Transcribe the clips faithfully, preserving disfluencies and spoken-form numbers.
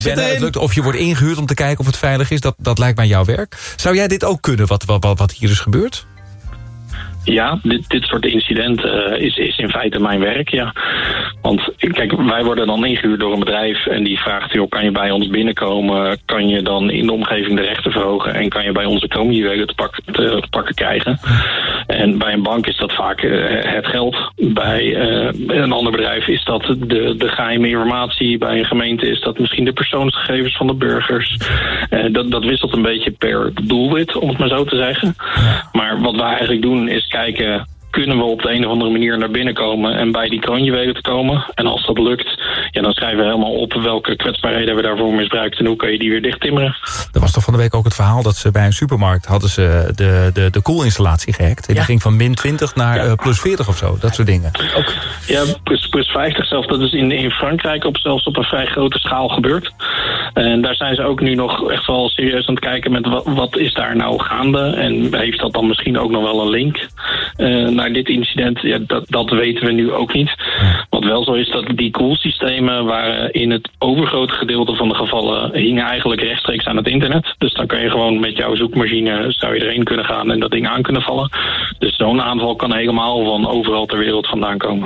Het lukt, of je wordt ingehuurd om te kijken of het veilig is. Dat, dat lijkt mij jouw werk. Zou jij dit ook kunnen, wat, wat, wat hier is gebeurd? Ja, dit, dit soort incidenten uh, is, is in feite mijn werk, ja. Want kijk, wij worden dan ingehuurd door een bedrijf en die vraagt, joh, kan je bij ons binnenkomen? Kan je dan in de omgeving de rechten verhogen? En kan je bij onze kroonjuwelen te, pak, te pakken krijgen? En bij een bank is dat vaak uh, het geld. Bij uh, een ander bedrijf is dat de, de geheime informatie. Bij een gemeente is dat misschien de persoonsgegevens van de burgers. Uh, dat, dat wisselt een beetje per doelwit, om het maar zo te zeggen. Maar wat wij eigenlijk doen is kijken, kunnen we op de een of andere manier naar binnen komen en bij die kroonjuwelen te komen? En als dat lukt, ja, dan schrijven we helemaal op welke kwetsbaarheden we daarvoor misbruikt en hoe kan je die weer dichttimmeren. Er was toch van de week ook het verhaal dat ze bij een supermarkt hadden ze de, de, de koelinstallatie gehackt. En ja. Die ging van min twintig naar ja. uh, plus veertig of zo, dat soort dingen. Ook. Ja, plus, plus vijftig zelfs. Dat is in, in Frankrijk op, zelfs op een vrij grote schaal gebeurd. En daar zijn ze ook nu nog echt wel serieus aan het kijken met wat, wat is daar nou gaande en heeft dat dan misschien ook nog wel een link uh, naar dit incident? Ja, dat, dat weten we nu ook niet. Wat wel zo is dat die koelsystemen waren in het overgrote gedeelte van de gevallen hingen eigenlijk rechtstreeks aan het internet. Dus dan kan je gewoon met jouw zoekmachine zou je erheen kunnen gaan en dat ding aan kunnen vallen. Dus zo'n aanval kan helemaal van overal ter wereld vandaan komen.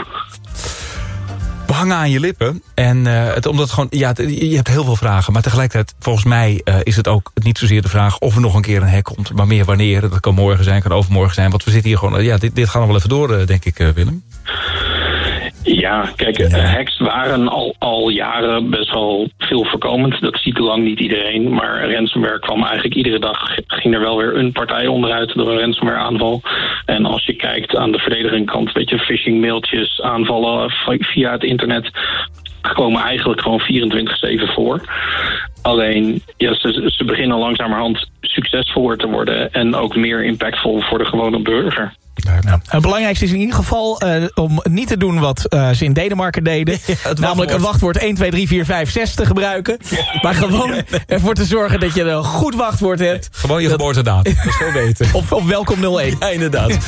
We hangen aan je lippen. En uh, het, omdat gewoon, ja, je hebt heel veel vragen. Maar tegelijkertijd, volgens mij uh, is het ook niet zozeer de vraag of er nog een keer een hack komt. Maar meer wanneer. Dat kan morgen zijn, kan overmorgen zijn. Want we zitten hier gewoon, ja, dit, dit gaat nog wel even door, uh, denk ik, uh, Willem. Ja, kijk, ja. hacks waren al, al jaren best wel veel voorkomend. Dat ziet lang niet iedereen, maar ransomware kwam eigenlijk iedere dag, ging er wel weer een partij onderuit door een ransomware aanval. En als je kijkt aan de verdedigingskant, weet je, phishing mailtjes, aanvallen via het internet, komen eigenlijk gewoon vierentwintig zeven voor. Alleen, ja, ze, ze beginnen langzamerhand succesvoller te worden en ook meer impactvol voor de gewone burger. Nou, het belangrijkste is in ieder geval uh, om niet te doen wat uh, ze in Denemarken deden. Ja, namelijk wachtwoord. een wachtwoord een, twee, drie, vier, vijf, zes te gebruiken. Maar gewoon ervoor te zorgen dat je een goed wachtwoord hebt. Gewoon je geboortedatum. Dat is veel beter. Of, of welkom nul één. Ja, inderdaad.